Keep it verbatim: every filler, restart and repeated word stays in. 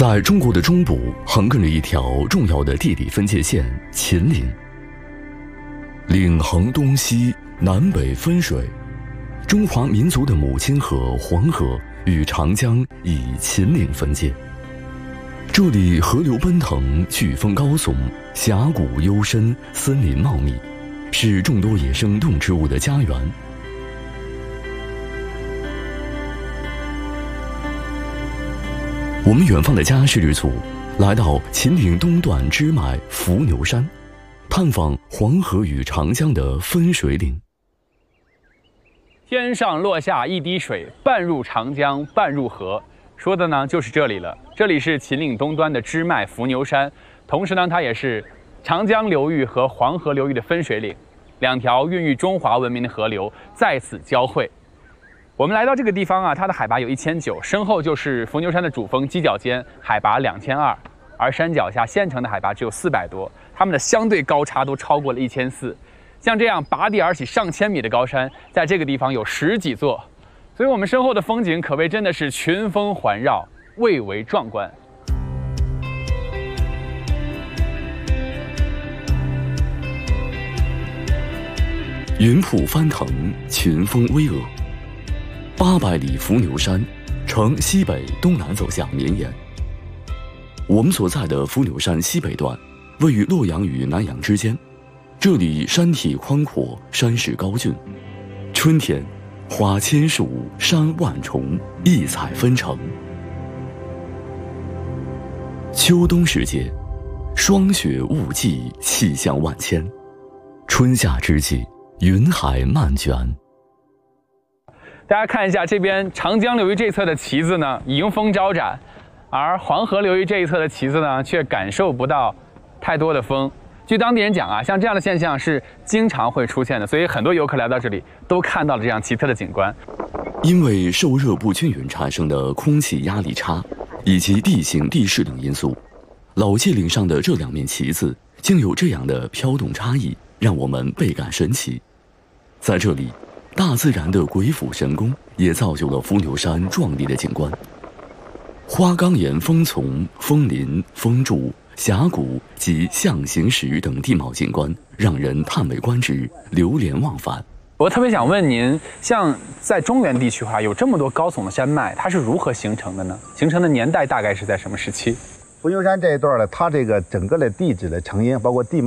在中国的中部横亘着一条重要的地理分界线——秦岭。岭横东西，南北分水，中华民族的母亲河黄河与长江以秦岭分界。这里河流奔腾，巨峰高耸，峡谷幽深，森林茂密，是众多野生动植物的家园。我们远方的家摄制组来到秦岭东段支脉伏牛山，探访黄河与长江的分水岭。 天上落下一滴水，半入长江，半入河。说的呢就是这里了。这里是秦岭东端的支脉伏牛山，同时呢，它也是长江流域和黄河流域的分水岭，两条孕育中华文明的河流在此交汇。我们来到这个地方啊，它的海拔有一千九，身后就是伏牛山的主峰犄角尖，海拔两千二，而山脚下县城的海拔只有四百多，它们的相对高差都超过了一千四。像这样拔地而起上千米的高山，在这个地方有十几座，所以我们身后的风景可谓真的是群峰环绕，蔚为壮观。 云瀑翻腾，群峰巍峨。八百里伏牛山呈西北东南走向绵延。我们所在的伏牛山西北段位于洛阳与南阳之间，这里山体宽阔，山势高峻。春天花千树，山万重，异彩纷呈。秋冬时节，霜雪雾霁，气象万千。春夏之际，云海漫卷。 大家看一下这边长江流域这侧的旗子呢，迎风招展，而黄河流域这一侧的旗子呢，却感受不到太多的风。据当地人讲啊，像这样的现象是经常会出现的，所以很多游客来到这里都看到了这样奇特的景观。 因为受热不均匀产生的空气压力差，以及地形地势等因素，老界岭上的这两面旗子竟有这样的飘动差异，让我们倍感神奇。在这里，大自然的鬼斧神工也造就了伏牛山壮丽的景观。花岗岩峰丛、峰林、峰柱、峡谷及象形石等地貌景观，让人叹为观止，流连忘返。 我特别想问您，像在中原地区的话，有这么多高耸的山脉，它是如何形成的呢？形成的年代大概是在什么时期？ 伏牛山这一段呢，它这个整个的地质的成因，包括地貌